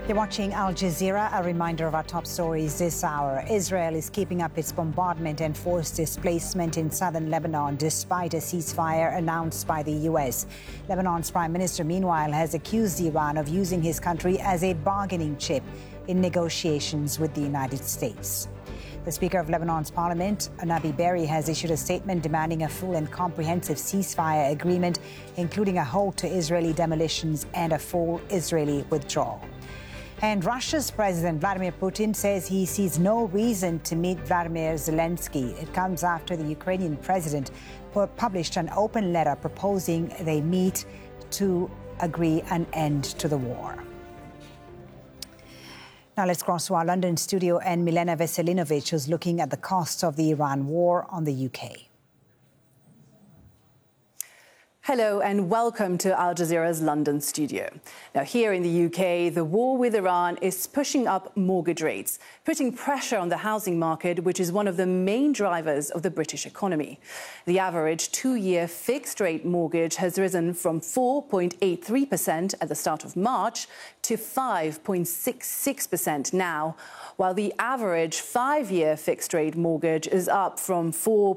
You're watching Al Jazeera. A reminder of our top stories this hour. Israel is keeping up its bombardment and forced displacement in southern Lebanon despite a ceasefire announced by the U.S. Lebanon's prime minister, meanwhile, has accused Iran of using his country as a bargaining chip in negotiations with the United States. The Speaker of Lebanon's parliament, Nabi Berri, has issued a statement demanding a full and comprehensive ceasefire agreement, including a halt to Israeli demolitions and a full Israeli withdrawal. And Russia's President Vladimir Putin says he sees no reason to meet Vladimir Zelensky. It comes after the Ukrainian president published an open letter proposing they meet to agree an end to the war. Now let's cross to our London studio and Milena Veselinovic, who's looking at the costs of the Iran war on the UK. Hello and welcome to Al Jazeera's London studio. Now, here in the UK, the war with Iran is pushing up mortgage rates, putting pressure on the housing market, which is one of the main drivers of the British economy. The average two-year fixed-rate mortgage has risen from 4.83% at the start of March to 5.66% now, while the average five-year fixed-rate mortgage is up from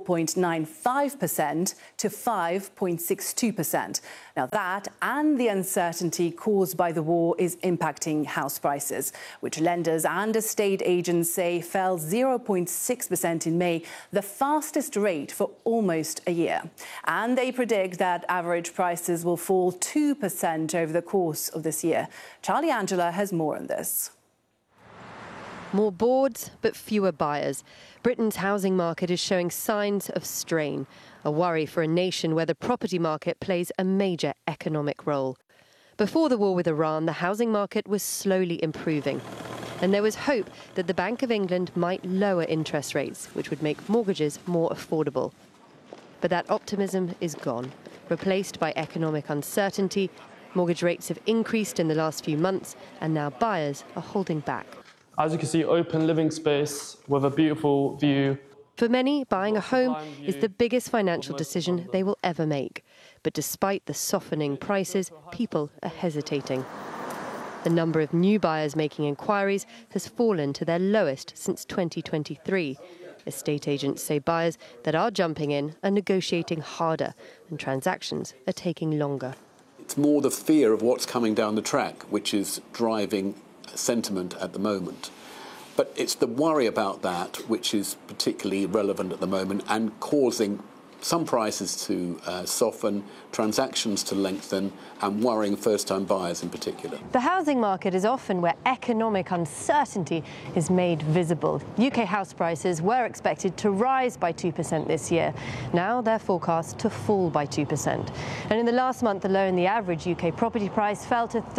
4.95% to 5.62%. Now that and the uncertainty caused by the war is impacting house prices, which lenders and estate agents say fell 0.6% in May, the fastest rate for almost a year. And they predict that average prices will fall 2% over the course of this year. Charlie Angela has more on this. More boards, but fewer buyers. Britain's housing market is showing signs of strain, a worry for a nation where the property market plays a major economic role. Before the war with Iran, the housing market was slowly improving, and there was hope that the Bank of England might lower interest rates, which would make mortgages more affordable. But that optimism is gone, replaced by economic uncertainty. Mortgage rates have increased in the last few months, and now buyers are holding back. As you can see, open living space with a beautiful view. For many, buying a home is the biggest financial decision they will ever make. But despite the softening prices, people are hesitating. The number of new buyers making inquiries has fallen to their lowest since 2023. Estate agents say buyers that are jumping in are negotiating harder, and transactions are taking longer. It's more the fear of what's coming down the track, which is driving sentiment at the moment. But it's the worry about that which is particularly relevant at the moment and causing some prices to soften, transactions to lengthen, and worrying first-time buyers in particular. The housing market is often where economic uncertainty is made visible. UK house prices were expected to rise by 2% this year. Now they're forecast to fall by 2%. And in the last month alone, the average UK property price fell to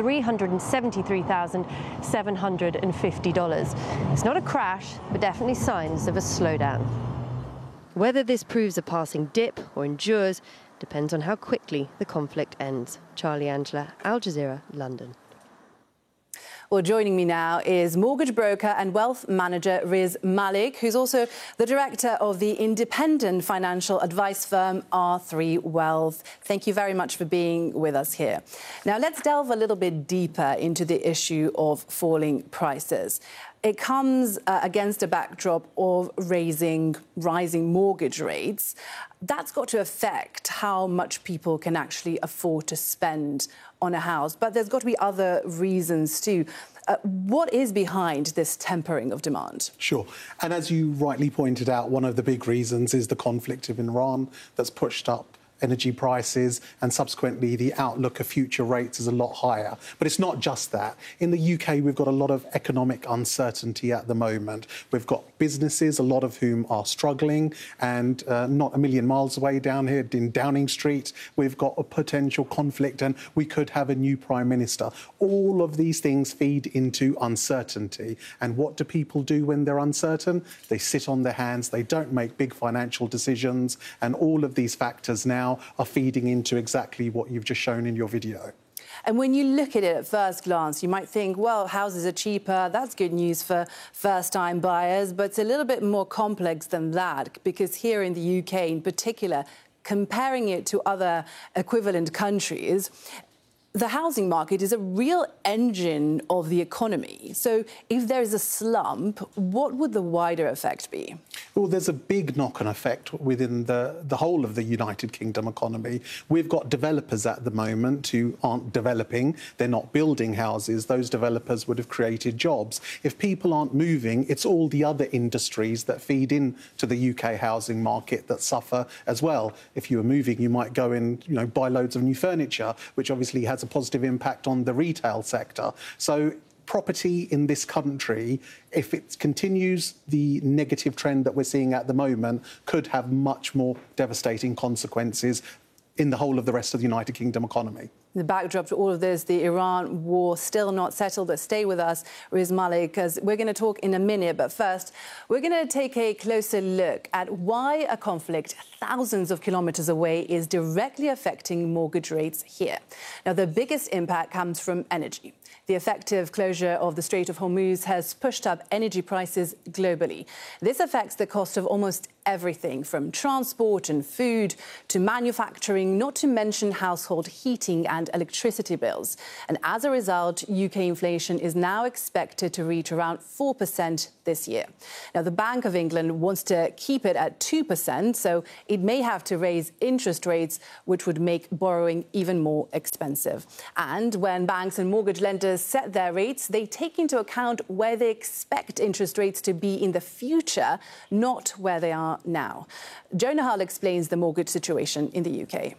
$373,750. It's not a crash, but definitely signs of a slowdown. Whether this proves a passing dip or endures depends on how quickly the conflict ends. Charlie Angela, Al Jazeera, London. Well, joining me now is mortgage broker and wealth manager Riz Malik, who's also the director of the independent financial advice firm R3 Wealth. Thank you very much for being with us here. Now, let's delve a little bit deeper into the issue of falling prices. It comes against a backdrop of rising mortgage rates. That's got to affect how much people can actually afford to spend on a house. But there's got to be other reasons too. What is behind this tempering of demand? Sure. And as you rightly pointed out, one of the big reasons is the conflict in Iran that's pushed up energy prices, and subsequently the outlook of future rates is a lot higher. But it's not just that. In the UK, we've got a lot of economic uncertainty at the moment. We've got businesses, a lot of whom are struggling, and not a million miles away down here in Downing Street, we've got a potential conflict and we could have a new Prime Minister. All of these things feed into uncertainty. And what do people do when they're uncertain? They sit on their hands, they don't make big financial decisions, and all of these factors now are feeding into exactly what you've just shown in your video. And when you look at it at first glance, you might think, well, houses are cheaper. That's good news for first-time buyers. But it's a little bit more complex than that, because here in the UK in particular, comparing it to other equivalent countries, the housing market is a real engine of the economy. So if there is a slump, what would the wider effect be? Well, there's a big knock-on effect within the whole of the United Kingdom economy. We've got developers at the moment who aren't developing, they're not building houses. Those developers would have created jobs. If people aren't moving, it's all the other industries that feed into the UK housing market that suffer as well. If you were moving, you might go and buy loads of new furniture, which obviously has a positive impact on the retail sector. So property in this country, if it continues the negative trend that we're seeing at the moment, could have much more devastating consequences in the whole of the rest of the United Kingdom economy. The backdrop to all of this, the Iran war still not settled. But stay with us, Riz Malik, because we're going to talk in a minute. But first, we're going to take a closer look at why a conflict thousands of kilometres away is directly affecting mortgage rates here. Now, the biggest impact comes from energy. The effective closure of the Strait of Hormuz has pushed up energy prices globally. This affects the cost of almost everything from transport and food to manufacturing, not to mention household heating and electricity bills. And as a result, UK inflation is now expected to reach around 4% this year. Now, the Bank of England wants to keep it at 2%, so it may have to raise interest rates, which would make borrowing even more expensive. And when banks and mortgage lenders set their rates, they take into account where they expect interest rates to be in the future, not where they are now. Jonah Hull explains the mortgage situation in the UK.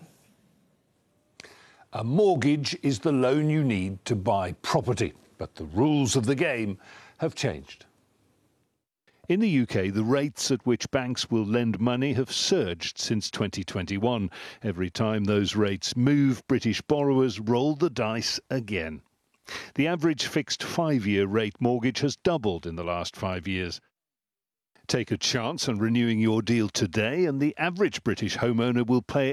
A mortgage is the loan you need to buy property, but the rules of the game have changed. In the UK, the rates at which banks will lend money have surged since 2021. Every time those rates move, British borrowers roll the dice again. The average fixed 5-year rate mortgage has doubled in the last 5 years. Take a chance on renewing your deal today and the average British homeowner will pay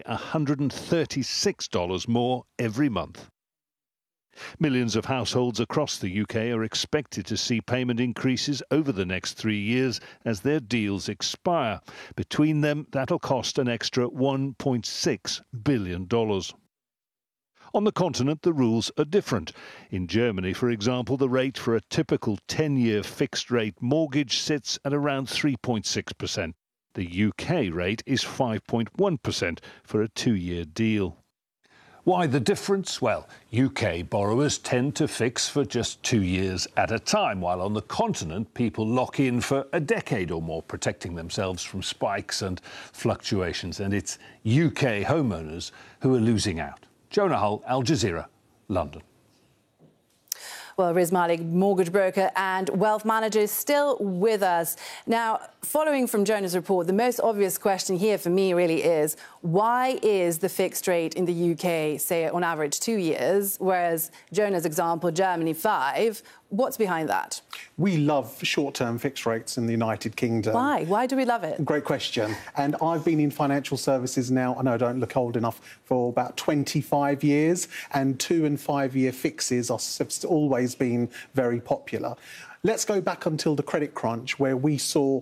$136 more every month. Millions of households across the UK are expected to see payment increases over the next 3 years as their deals expire. Between them, that'll cost an extra $1.6 billion. On the continent, the rules are different. In Germany, for example, the rate for a typical 10-year fixed-rate mortgage sits at around 3.6%. The UK rate is 5.1% for a 2-year deal. Why the difference? Well, UK borrowers tend to fix for just 2 years at a time, while on the continent, people lock in for a decade or more, protecting themselves from spikes and fluctuations. And it's UK homeowners who are losing out. Jonah Hull, Al Jazeera, London. Well, Riz Malik, mortgage broker and wealth manager, is still with us. Now, following from Jonah's report, the most obvious question here for me really is, why is the fixed rate in the UK, say, on average 2 years, whereas Jonah's example, Germany, 5? What's behind that? We love short-term fixed rates in the United Kingdom. Why? Why do we love it? Great question. And I've been in financial services now, I know I don't look old enough, for about 25 years, and 2- and 5-year fixes have always been very popular. Let's go back until the credit crunch, where we saw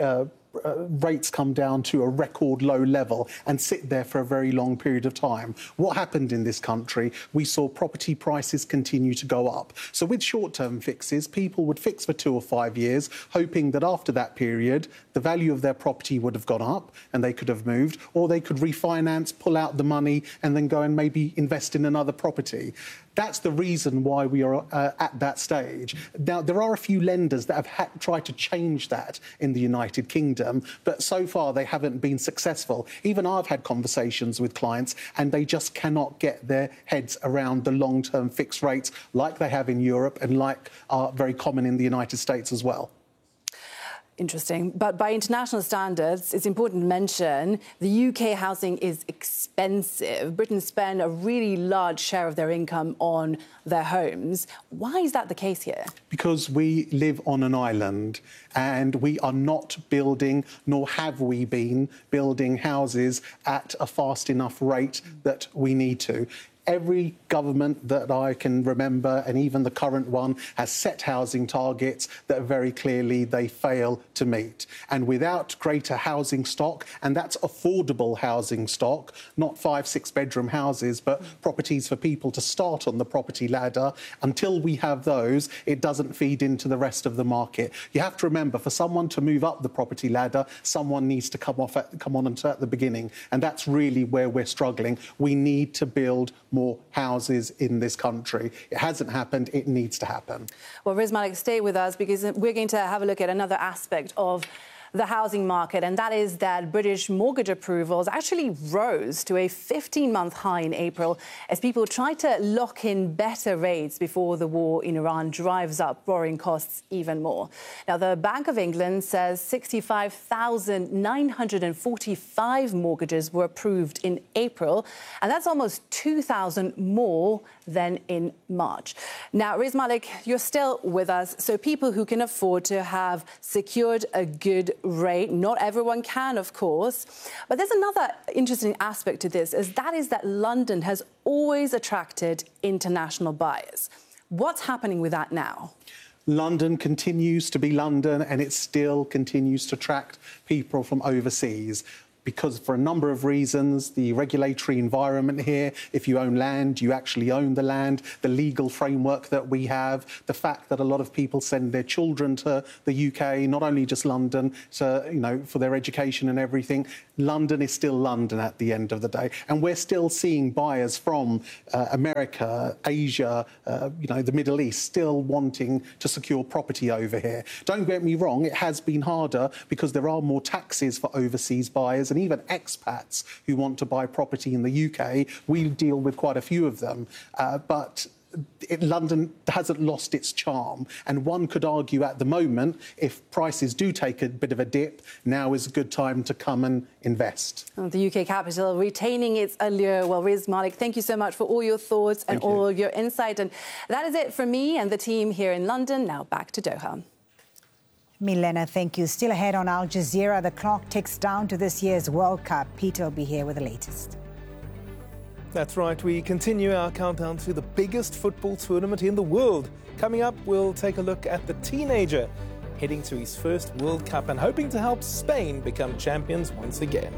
rates come down to a record low level and sit there for a very long period of time. What happened in this country? We saw property prices continue to go up. So with short-term fixes, people would fix for 2 or 5 years, hoping that after that period, the value of their property would have gone up and they could have moved, or they could refinance, pull out the money and then go and maybe invest in another property. That's the reason why we are at that stage. Now, there are a few lenders that have tried to change that in the United Kingdom, but so far they haven't been successful. Even I've had conversations with clients and they just cannot get their heads around the long-term fixed rates like they have in Europe and like are very common in the United States as well. Interesting. But by international standards, it's important to mention the UK housing is expensive. Britons spend a really large share of their income on their homes. Why is that the case here? Because we live on an island and we are not building, nor have we been building houses at a fast enough rate that we need to. Every government that I can remember, and even the current one, has set housing targets that very clearly they fail to meet. And without greater housing stock, and that's affordable housing stock, not 5-6 bedroom houses, but properties for people to start on the property ladder, until we have those, it doesn't feed into the rest of the market. You have to remember, for someone to move up the property ladder, someone needs to come on at the beginning, and that's really where we're struggling. We need to build more houses in this country. It hasn't happened. It needs to happen. Well, Riz Malik, stay with us because we're going to have a look at another aspect of the housing market, and that is that British mortgage approvals actually rose to a 15-month high in April as people try to lock in better rates before the war in Iran drives up borrowing costs even more. Now, the Bank of England says 65,945 mortgages were approved in April, and that's almost 2,000 more than in March. Now, Riz Malik, you're still with us, so people who can afford to have secured a good rate. Not everyone can, of course. But there's another interesting aspect to this, that is that London has always attracted international buyers. What's happening with that now? London continues to be London, and it still continues to attract people from overseas. Because for a number of reasons, the regulatory environment here, if you own land, you actually own the land, the legal framework that we have, the fact that a lot of people send their children to the UK, not only just London, to, for their education and everything. London is still London at the end of the day. And we're still seeing buyers from America, Asia, the Middle East, still wanting to secure property over here. Don't get me wrong, it has been harder because there are more taxes for overseas buyers and even expats who want to buy property in the UK. We deal with quite a few of them, but London hasn't lost its charm, and one could argue at the moment, if prices do take a bit of a dip, now is a good time to come and invest. The UK capital retaining its allure. Well, Riz Malik, thank you so much for all your thoughts and all your insight. And that is it from me and the team here in London. Now back to Doha. Milena, thank you. Still ahead on Al Jazeera, the clock ticks down to this year's World Cup. Peter will be here with the latest. That's right. We continue our countdown to the biggest football tournament in the world. Coming up, we'll take a look at the teenager heading to his first World Cup and hoping to help Spain become champions once again.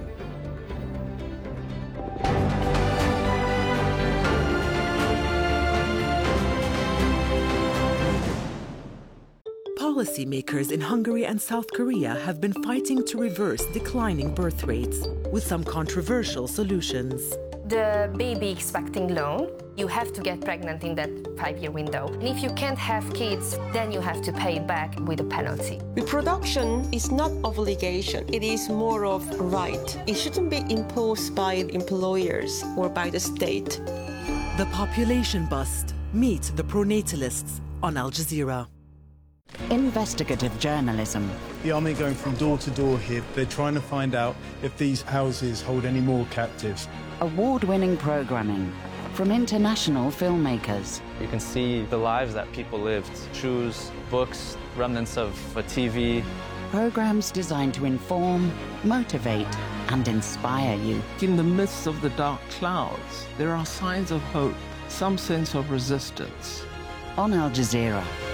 Policymakers in Hungary and South Korea have been fighting to reverse declining birth rates with some controversial solutions. The baby expecting loan, you have to get pregnant in that 5-year window. And if you can't have kids, then you have to pay back with a penalty. Reproduction is not obligation, it is more of a right. It shouldn't be imposed by employers or by the state. The population bust. Meet the pronatalists on Al Jazeera. Investigative journalism. The army going from door to door here, they're trying to find out if these houses hold any more captives. Award-winning programming from international filmmakers. You can see the lives that people lived. Shoes, books, remnants of a TV. Programs designed to inform, motivate, and inspire you. In the midst of the dark clouds, there are signs of hope, some sense of resistance. On Al Jazeera.